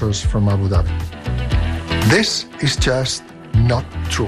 from Abu Dhabi. This is just not true.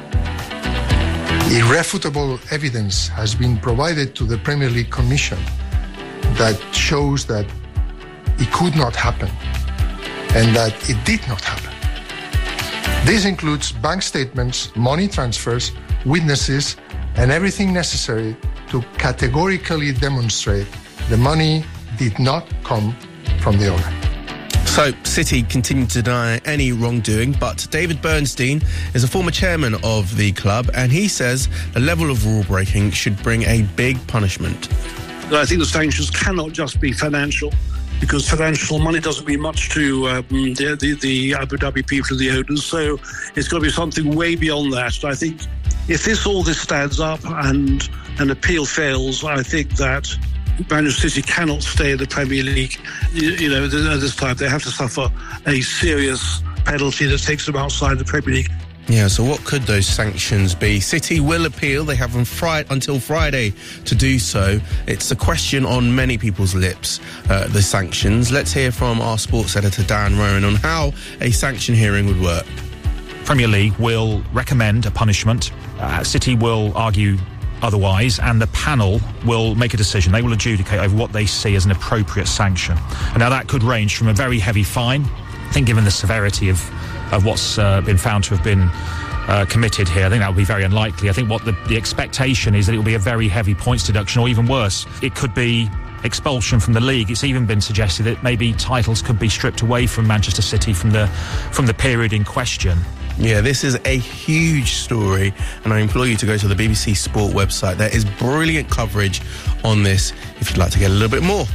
Irrefutable evidence has been provided to the Premier League Commission that shows that it could not happen and that it did not happen. This includes bank statements, money transfers, witnesses, and everything necessary to categorically demonstrate the money did not come from the owner. So, City continue to deny any wrongdoing, but David Bernstein is a former chairman of the club, and he says the level of rule breaking should bring a big punishment. I think the sanctions cannot just be financial, because financial money doesn't mean much to the Abu Dhabi people and the owners, so it's got to be something way beyond that. I think if all this stands up and an appeal fails, I think that Manchester City cannot stay in the Premier League. At this time, they have to suffer a serious penalty that takes them outside the Premier League. Yeah, so what could those sanctions be? City will appeal. They have until Friday to do so. It's a question on many people's lips, the sanctions. Let's hear from our sports editor, Dan Rowan, on how a sanction hearing would work. Premier League will recommend a punishment. City will argue otherwise, and the panel will make a decision. They will adjudicate over what they see as an appropriate sanction. And now that could range from a very heavy fine. I think given the severity of what's been found to have been committed here, I think that would be very unlikely. I think what the expectation is that it will be a very heavy points deduction, or even worse, it could be expulsion from the league. It's even been suggested that maybe titles could be stripped away from Manchester City from the period in question. Yeah, this is a huge story, and I implore you to go to the BBC Sport website. There is brilliant coverage on this if you'd like to get a little bit more.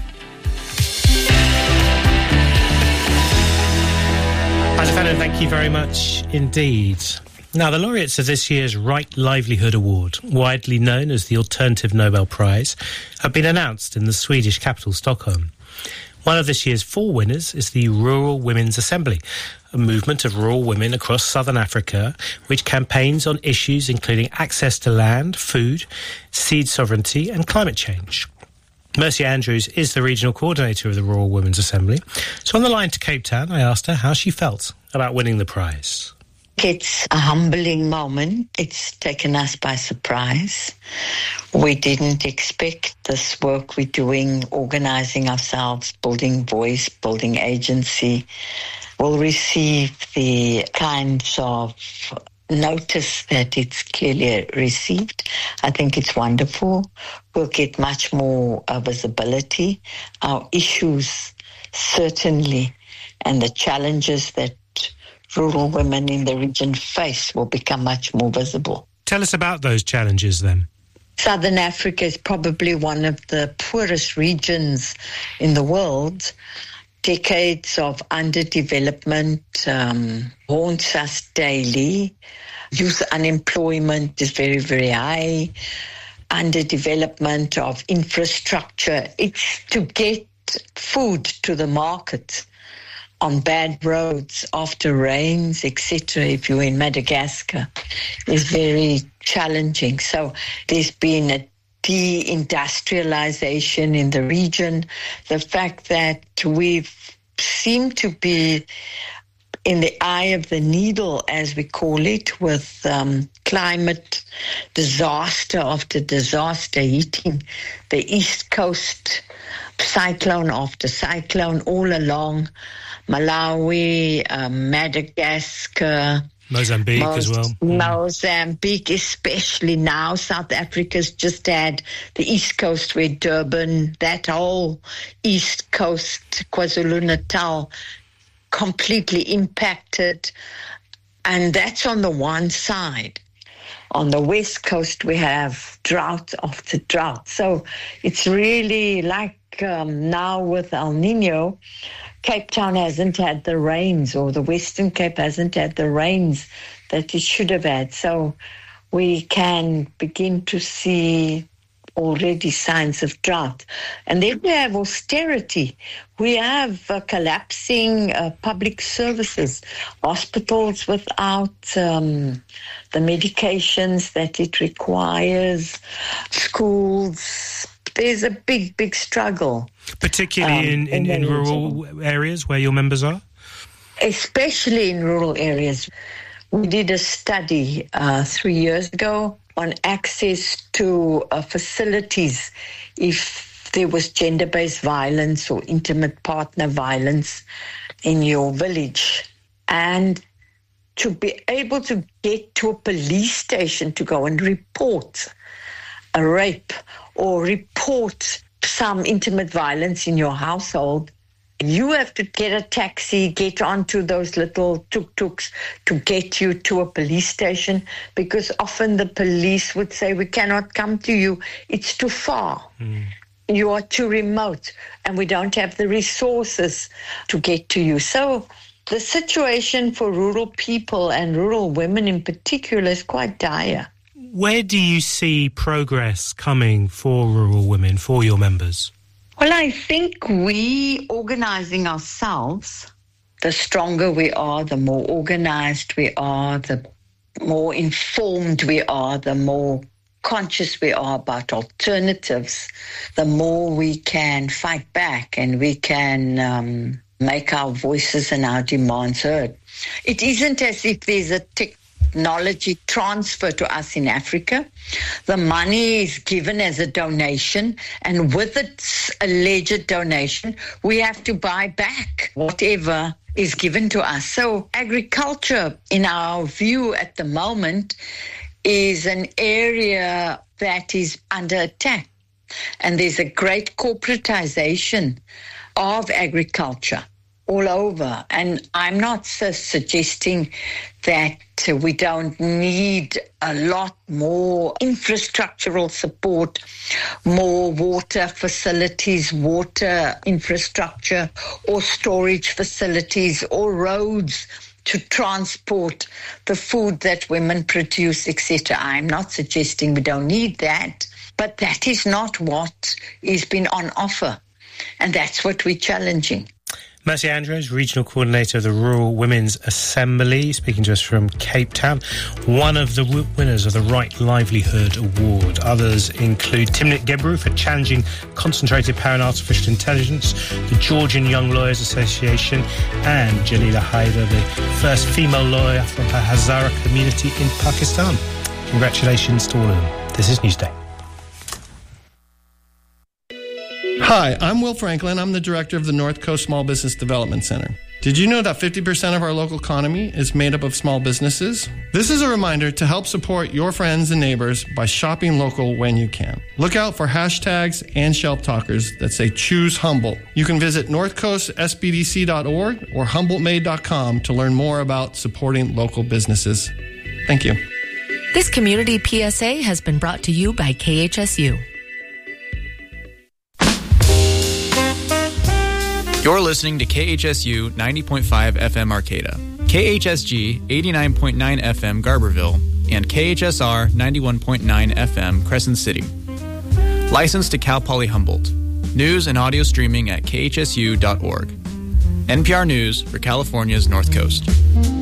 Alfano, thank you very much indeed. Now, the laureates of this year's Right Livelihood Award, widely known as the Alternative Nobel Prize, have been announced in the Swedish capital, Stockholm. One of this year's 4 winners is the Rural Women's Assembly, a movement of rural women across southern Africa which campaigns on issues including access to land, food, seed sovereignty and climate change. Mercy Andrews is the regional coordinator of the Rural Women's Assembly. So on the line to Cape Town, I asked her how she felt about winning the prize. It's a humbling moment. It's taken us by surprise. We didn't expect this work we're doing, organising ourselves, building voice, building agency, will receive the kinds of notice that it's clearly received. I think it's wonderful. We'll get much more visibility. Our issues, certainly, and the challenges that rural women in the region face will become much more visible. Tell us about those challenges then. Southern Africa is probably one of the poorest regions in the world. Decades of underdevelopment haunts us daily. Youth unemployment is very, very high. Underdevelopment of infrastructure. It's to get food to the market on bad roads after rains, etc., if you're in Madagascar, is very challenging. So there's been a deindustrialization in the region. The fact that we seem to be in the eye of the needle, as we call it, with climate disaster after disaster hitting the East Coast, cyclone after cyclone all along Malawi, Madagascar, Mozambique as well. Mozambique, especially now. South Africa's just had the East Coast where Durban, that whole East Coast, KwaZulu-Natal, completely impacted. And that's on the one side. On the West Coast, we have drought after drought. So it's really like now with El Nino, Cape Town hasn't had the rains, or the Western Cape hasn't had the rains that it should have had. So we can begin to see already signs of drought. And then we have austerity. We have collapsing public services, hospitals without the medications that it requires, schools. There's a big, big struggle. Particularly in rural areas where your members are? especially in rural areas. We did a study 3 years ago on access to facilities if there was gender-based violence or intimate partner violence in your village. And to be able to get to a police station to go and report a rape or report some intimate violence in your household, you have to get a taxi, get onto those little tuk-tuks to get you to a police station, because often the police would say, we cannot come to you, it's too far. You are too remote, and we don't have the resources to get to you. So the situation for rural people and rural women in particular is quite dire. Where do you see progress coming for rural women, for your members? Well, I think we organising ourselves, the stronger we are, the more organised we are, the more informed we are, the more conscious we are about alternatives, the more we can fight back and we can make our voices and our demands heard. It isn't as if there's a technology transfer to us in Africa. The money is given as a donation, and with its alleged donation, we have to buy back whatever is given to us. So agriculture, in our view at the moment, is an area that is under attack. And there's a great corporatization of agriculture all over. And I'm not suggesting that we don't need a lot more infrastructural support, more water facilities, water infrastructure, or storage facilities, or roads to transport the food that women produce, etc. I'm not suggesting we don't need that, but that is not what is been on offer. And that's what we're challenging. Mercy Andrews, Regional Coordinator of the Rural Women's Assembly, speaking to us from Cape Town. One of the winners of the Right Livelihood Award. Others include Timnit Gebru for challenging concentrated power and artificial intelligence, the Georgian Young Lawyers Association, and Jalila Haider, the first female lawyer from her Hazara community in Pakistan. Congratulations to all of them. This is Newsday. Hi, I'm Will Franklin. I'm the director of the North Coast Small Business Development Center. Did you know that 50% of our local economy is made up of small businesses? This is a reminder to help support your friends and neighbors by shopping local when you can. Look out for hashtags and shelf talkers that say choose Humboldt. You can visit northcoastsbdc.org or humboldtmade.com to learn more about supporting local businesses. Thank you. This community PSA has been brought to you by KHSU. You're listening to KHSU 90.5 FM Arcata, KHSG 89.9 FM Garberville, and KHSR 91.9 FM Crescent City. Licensed to Cal Poly Humboldt. News and audio streaming at khsu.org. NPR News for California's North Coast.